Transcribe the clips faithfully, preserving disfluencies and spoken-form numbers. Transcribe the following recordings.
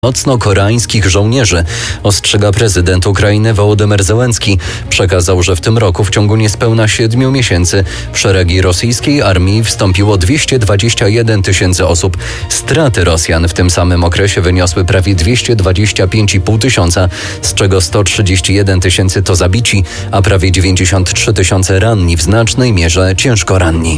Północno-koreańskich żołnierzy, ostrzega prezydent Ukrainy Wołodymyr Zełenski. Przekazał, że w tym roku w ciągu niespełna siedmiu miesięcy w szeregi rosyjskiej armii wstąpiło dwieście dwadzieścia jeden tysięcy osób. Straty Rosjan w tym samym okresie wyniosły prawie dwieście dwadzieścia pięć i pół tysiąca, z czego sto trzydzieści jeden tysięcy to zabici, a prawie dziewięćdziesiąt trzy tysiące ranni, w znacznej mierze ciężko ranni.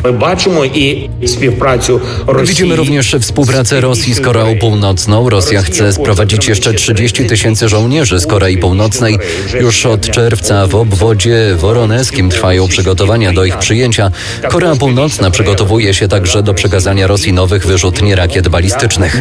Widzimy również współpracę Rosji z Koreą Północną. Rosja chce sprowadzić jeszcze trzydzieści tysięcy żołnierzy z Korei Północnej. Już od czerwca w obwodzie woroneskim trwają przygotowania do ich przyjęcia. Korea Północna przygotowuje się także do przekazania Rosji nowych wyrzutni rakiet balistycznych.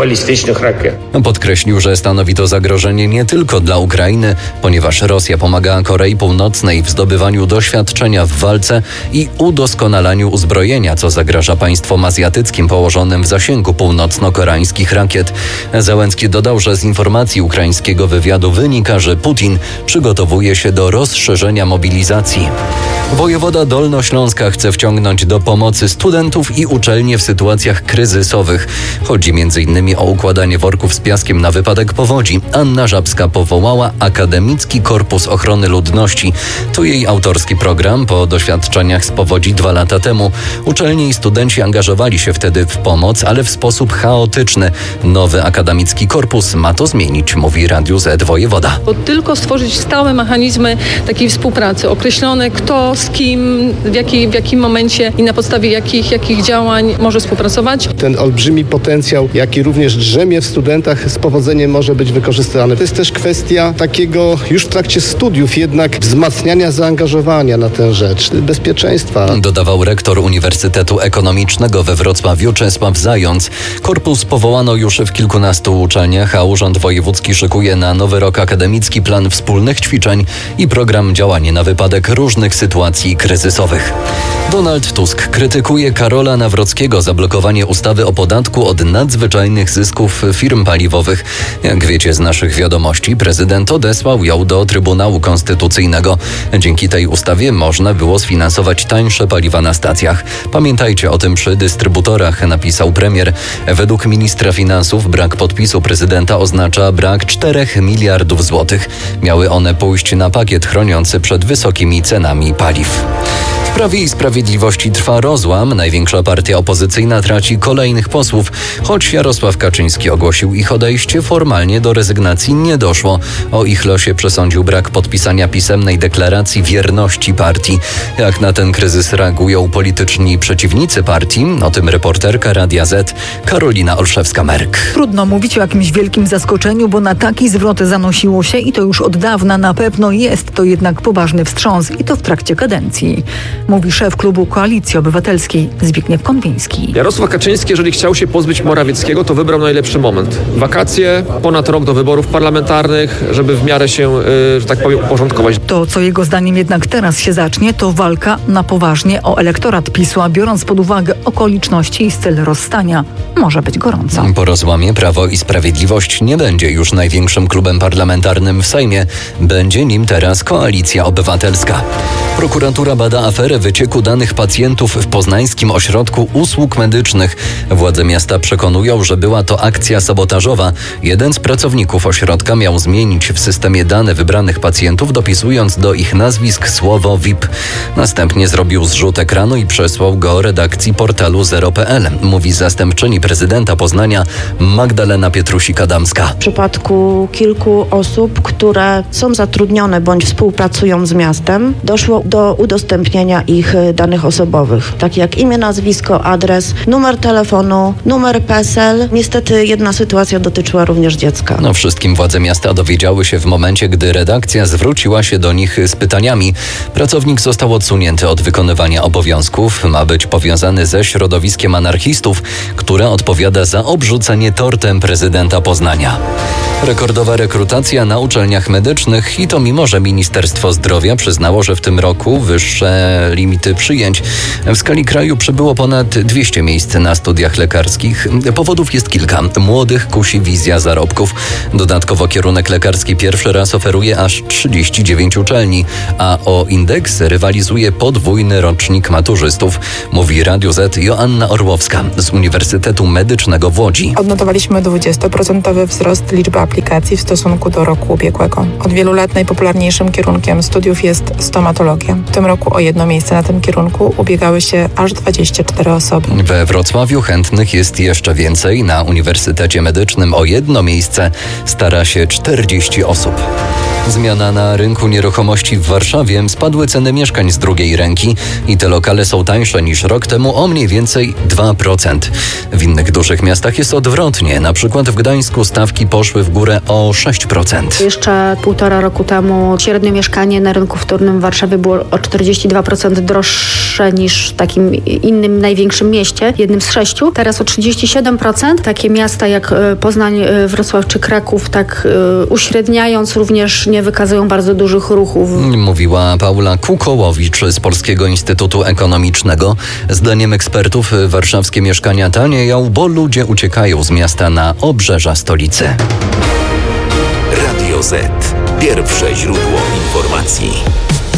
Podkreślił, że stanowi to zagrożenie nie tylko dla Ukrainy, ponieważ Rosja pomaga Korei Północnej w zdobywaniu doświadczenia w walce i udoskonalaniu uzbrojenia, co zagraża państwom azjatyckim położonym w zasięgu północno-koreańskich rakiet. Zełenski dodał, że z informacji ukraińskiego wywiadu wynika, że Putin przygotowuje się do rozszerzenia mobilizacji. Wojewoda Dolnośląska chce wciągnąć do pomocy studentów i uczelnie w sytuacjach kryzysowych. Chodzi m.in. o układanie worków z piaskiem na wypadek powodzi. Anna Żabska powołała Akademicki Korpus Ochrony Ludności. To jej autorski program po doświadczeniach z powodzi dwa lata temu. Uczelnie i studenci angażowali się wtedy w pomoc, ale w sposób chaotyczny. Nowy Akademicki Korpus ma to zmienić, mówi Radiu Z wojewoda. Bo tylko stworzyć stałe mechanizmy takiej współpracy, określone kto z kim, w, jakiej, w jakim momencie i na podstawie jakich, jakich działań może współpracować. Ten olbrzymi potencjał, jaki również drzemie w studentach, z powodzeniem może być wykorzystany. To jest też kwestia takiego już w trakcie studiów jednak wzmacniania zaangażowania na tę rzecz, bezpieczeństwa. Dodawał rektor Uniwersytetu Ekonomicznego we Wrocławiu Czesław Zając. Korpus powołano już w kilkunastu uczelniach, a Urząd Wojewódzki szykuje na nowy rok akademicki plan wspólnych ćwiczeń i program działania na wypadek różnych sytuacji kryzysowych. Donald Tusk krytykuje Karola Nawrockiego za blokowanie ustawy o podatku od nadzwyczajnych zysków firm paliwowych. Jak wiecie z naszych wiadomości, prezydent odesłał ją do Trybunału Konstytucyjnego. Dzięki tej ustawie można było sfinansować tańsze paliwa na stacjach. Pamiętajcie o tym przy dystrybutorach, napisał premier. Według ministra finansów brak podpisu prezydenta oznacza brak czterech miliardów złotych. Miały one pójść na pakiet chroniący przed wysokimi cenami paliw. W Prawie i Sprawiedliwości trwa rozłam. Największa partia opozycyjna traci kolejnych posłów. Choć Jarosław Kaczyński ogłosił ich odejście, formalnie do rezygnacji nie doszło. O ich losie przesądził brak podpisania pisemnej deklaracji wierności partii. Jak na ten kryzys reagują polityczni przeciwnicy partii? O tym reporterka Radia Z Karolina Olszewska-Merk. Trudno mówić o jakimś wielkim zaskoczeniu, bo na taki zwrot zanosiło się i to już od dawna. Na pewno jest to jednak poważny wstrząs i to w trakcie kadencji. Mówi szef klubu Koalicji Obywatelskiej Zbigniew Konwiński. Jarosław Kaczyński, jeżeli chciał się pozbyć Morawieckiego, to wybrał najlepszy moment. Wakacje, ponad rok do wyborów parlamentarnych, żeby w miarę się, yy, że tak powiem, uporządkować. To, co jego zdaniem jednak teraz się zacznie, to walka na poważnie o elektorat PiSu, a biorąc pod uwagę okoliczności i styl rozstania, może być gorąco. Po rozłamie Prawo i Sprawiedliwość nie będzie już największym klubem parlamentarnym w Sejmie. Będzie nim teraz Koalicja Obywatelska. Prokuratura bada aferę wycieku danych pacjentów w poznańskim ośrodku usług medycznych. Władze miasta przekonują, że była to akcja sabotażowa. Jeden z pracowników ośrodka miał zmienić w systemie dane wybranych pacjentów, dopisując do ich nazwisk słowo V I P. Następnie zrobił zrzut ekranu i przesłał go redakcji portalu zero kropka p l, mówi zastępczyni prezydenta Poznania Magdalena Pietrusik-Adamska. W przypadku kilku osób, które są zatrudnione bądź współpracują z miastem, doszło do udostępnienia ich danych osobowych, takie jak imię, nazwisko, adres, numer telefonu, numer P E S E L. Niestety jedna sytuacja dotyczyła również dziecka. No wszystkim władze miasta dowiedziały się w momencie, gdy redakcja zwróciła się do nich z pytaniami. Pracownik został odsunięty od wykonywania obowiązków. Ma być powiązany ze środowiskiem anarchistów, które odpowiada za obrzucenie tortem prezydenta Poznania. Rekordowa rekrutacja na uczelniach medycznych i to mimo, że Ministerstwo Zdrowia przyznało, że w tym roku wyższe limity przyjęć. W skali kraju przybyło ponad dwieście miejsc na studiach lekarskich. Powodów jest kilka. Młodych kusi wizja zarobków. Dodatkowo kierunek lekarski pierwszy raz oferuje aż trzydzieści dziewięć uczelni, a o indeks rywalizuje podwójny rocznik maturzystów, mówi Radiu Z Joanna Orłowska z Uniwersytetu Medycznego w Łodzi. Odnotowaliśmy dwudziestoprocentowy wzrost liczby aplikacji w stosunku do roku ubiegłego. Od wielu lat najpopularniejszym kierunkiem studiów jest stomatologia. W tym roku o jedno miejsce na tym kierunku ubiegały się aż dwadzieścia cztery osoby. We Wrocławiu chętnych jest jeszcze więcej. Na Uniwersytecie Medycznym o jedno miejsce stara się czterdzieści osób. Zmiana na rynku nieruchomości w Warszawie. Spadły ceny mieszkań z drugiej ręki i te lokale są tańsze niż rok temu o mniej więcej dwa procent. W innych dużych miastach jest odwrotnie. Na przykład w Gdańsku stawki poszły w górę o sześć procent. Jeszcze półtora roku temu średnie mieszkanie na rynku wtórnym w Warszawie było o czterdzieści dwa procent droższe niż w takim innym największym mieście, jednym z sześciu. Teraz o trzydzieści siedem procent. Takie miasta jak Poznań, Wrocław czy Kraków, tak uśredniając, również nie wykazują bardzo dużych ruchów. Mówiła Paula Kukołowicz z Polskiego Instytutu Ekonomicznego. Zdaniem ekspertów warszawskie mieszkania tanieją, bo ludzie uciekają z miasta na obrzeża stolicy. Radio Z. Pierwsze źródło informacji.